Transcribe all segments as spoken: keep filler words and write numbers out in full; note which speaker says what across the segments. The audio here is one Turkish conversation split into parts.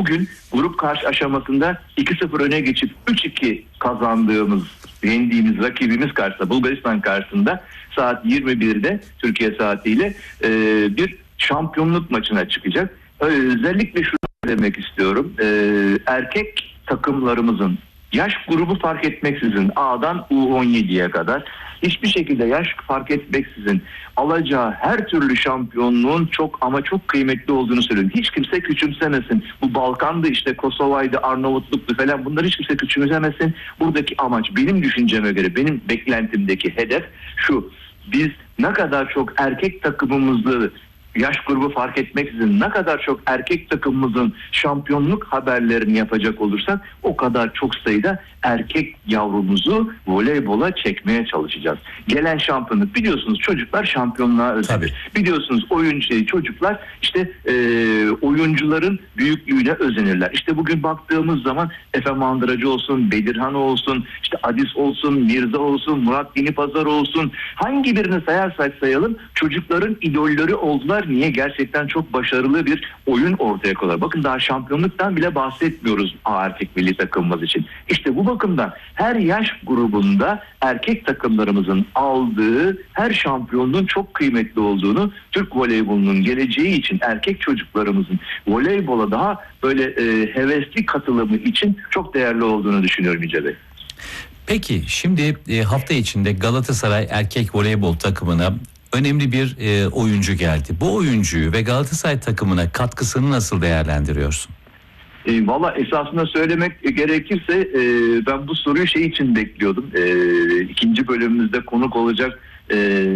Speaker 1: bugün grup karşı aşamasında iki sıfır öne geçip üç iki kazandığımız, yendiğimiz rakibimiz karşısında, Bulgaristan karşısında saat yirmi birde Türkiye saatiyle e, bir şampiyonluk maçına çıkacak. Özellikle şunu demek istiyorum. E, erkek takımlarımızın yaş grubu fark etmeksizin A'dan U on yediye kadar hiçbir şekilde yaş fark etmeksizin alacağı her türlü şampiyonluğun çok ama çok kıymetli olduğunu söylüyorum. Hiç kimse küçümsemesin. Bu Balkan'dı, işte Kosova'ydı, Arnavutluk'tu falan, bunları hiç kimse küçümsemesin. Buradaki amaç, benim düşünceme göre, benim beklentimdeki hedef şu: biz ne kadar çok erkek takımımızı yaş grubu fark etmeksizin ne kadar çok erkek takımımızın şampiyonluk haberlerini yapacak olursak o kadar çok sayıda erkek yavrumuzu voleybola çekmeye çalışacağız. Gelen şampiyonluk, biliyorsunuz çocuklar şampiyonluğa özenir. Biliyorsunuz oyuncu çocuklar işte e, oyuncuların büyüklüğüne özenirler. İşte bugün baktığımız zaman Efe Mandıracı olsun, Bedirhan olsun, işte Adis olsun, Mirza olsun, Murat Dinipazar olsun, hangi birini sayarsak sayalım çocukların idolleri oldular. Niye? Gerçekten çok başarılı bir oyun ortaya koyuyorlar. Bakın daha şampiyonluktan bile bahsetmiyoruz A erkek milli takımımız için. İşte bu bakımdan her yaş grubunda erkek takımlarımızın aldığı her şampiyonluğun çok kıymetli olduğunu, Türk voleybolunun geleceği için erkek çocuklarımızın voleybola daha böyle e, hevesli katılımı için çok değerli olduğunu düşünüyorum Yüce Bey.
Speaker 2: Peki şimdi e, hafta içinde Galatasaray erkek voleybol takımına önemli bir e, oyuncu geldi. Bu oyuncuyu ve Galatasaray takımına katkısını nasıl değerlendiriyorsun?
Speaker 1: E, Valla esasında söylemek gerekirse e, ben bu soruyu şey için bekliyordum. E, ikinci bölümümüzde konuk olacak e,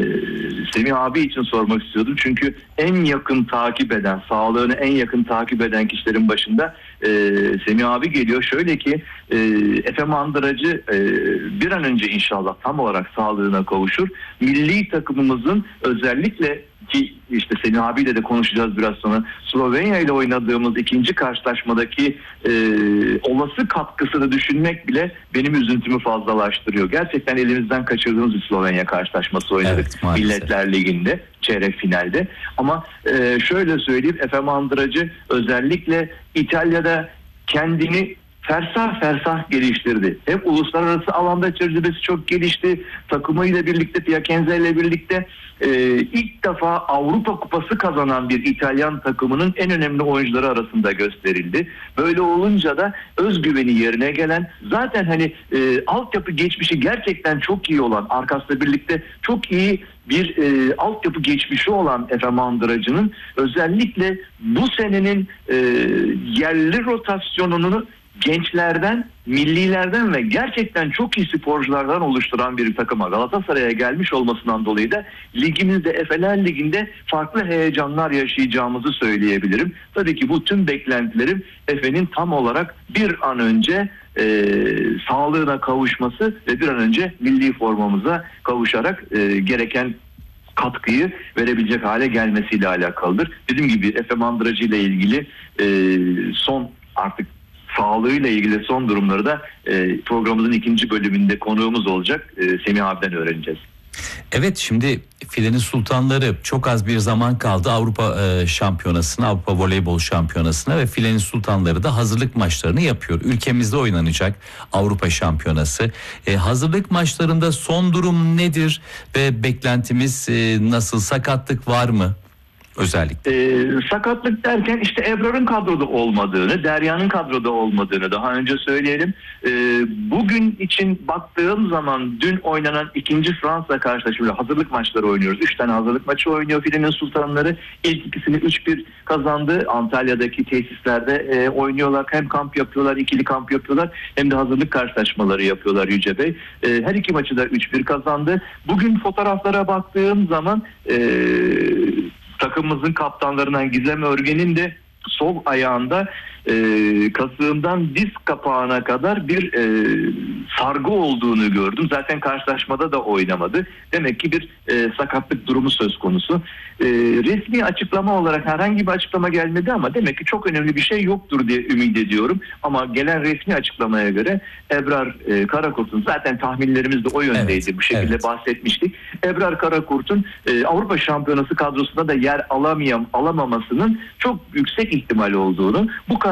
Speaker 1: Semih abi için sormak istiyordum. Çünkü en yakın takip eden, sağlığını en yakın takip eden kişilerin başında e, Semih abi geliyor. Şöyle ki e, Efe Mandıracı e, bir an önce inşallah tam olarak sağlığına kavuşur. Milli takımımızın özellikle ki işte Semih abiyle de konuşacağız biraz sonra, Slovenya ile oynadığımız ikinci karşılaşmadaki e, olası katkısını düşünmek bile benim üzüntümü fazlalaştırıyor. Gerçekten elimizden kaçırdığımız bir Slovenya karşılaşması oynadık, evet, Milletler Ligi'nde çeyrek finalde. Ama e, şöyle söyleyeyim, Efe Mandıracı özellikle İtalya'da kendini fersah fersah geliştirdi. Hem uluslararası alanda tecrübesi çok gelişti. Takımıyla birlikte, Piacenza ile birlikte e, ilk defa Avrupa Kupası kazanan bir İtalyan takımının en önemli oyuncuları arasında gösterildi. Böyle olunca da özgüveni yerine gelen, zaten hani e, altyapı geçmişi gerçekten çok iyi olan, arkasıyla birlikte çok iyi bir e, altyapı geçmişi olan Efe Mandıracı'nın özellikle bu senenin e, yerli rotasyonunu gençlerden, millilerden ve gerçekten çok iyi sporculardan oluşturan bir takıma, Galatasaray'a gelmiş olmasından dolayı da ligimizde, Efeler Ligi'nde farklı heyecanlar yaşayacağımızı söyleyebilirim. Tabii ki bu tüm beklentilerim Efe'nin tam olarak bir an önce e, sağlığına kavuşması ve bir an önce milli formamıza kavuşarak e, gereken katkıyı verebilecek hale gelmesiyle alakalıdır. Dediğim gibi Efe Mandıracı ile ilgili e, son artık sağlığıyla ilgili son durumları da e, programımızın ikinci bölümünde konuğumuz olacak e, Semih abiden öğreneceğiz.
Speaker 2: Evet, şimdi Filenin Sultanları çok az bir zaman kaldı Avrupa e, Şampiyonası'na, Avrupa Voleybol Şampiyonası'na ve Filenin Sultanları da hazırlık maçlarını yapıyor. Ülkemizde oynanacak Avrupa Şampiyonası. E, hazırlık maçlarında son durum nedir ve beklentimiz e, nasıl? Sakatlık var mı? Özellikle.
Speaker 1: Ee, sakatlık derken işte Ebrar'ın kadroda olmadığını, Derya'nın kadroda olmadığını daha önce söyleyelim. Ee, bugün için baktığım zaman dün oynanan ikinci Fransa karşılaşması, hazırlık maçları oynuyoruz. Üç tane hazırlık maçı oynuyor Filenin Sultanları. İlk ikisini üç bir kazandı. Antalya'daki tesislerde e, oynuyorlar. Hem kamp yapıyorlar, ikili kamp yapıyorlar. Hem de hazırlık karşılaşmaları yapıyorlar Yüce Bey. E, her iki maçı da üç bir kazandı. Bugün fotoğraflara baktığım zaman e, takımımızın kaptanlarından Gizem Örgen'in de sol ayağında e, kasığından diz kapağına kadar bir e, sargı olduğunu gördüm. Zaten karşılaşmada da oynamadı. Demek ki bir e, sakatlık durumu söz konusu. E, resmi açıklama olarak herhangi bir açıklama gelmedi ama demek ki çok önemli bir şey yoktur diye ümit ediyorum. Ama gelen resmi açıklamaya göre Ebrar e, Karakurt'un, zaten tahminlerimiz de o yöndeydi. Evet, bu şekilde evet. bahsetmiştik. Ebrar Karakurt'un e, Avrupa Şampiyonası kadrosunda da yer alamayam, alamamasının çok yüksek ihtimal olduğunu, bu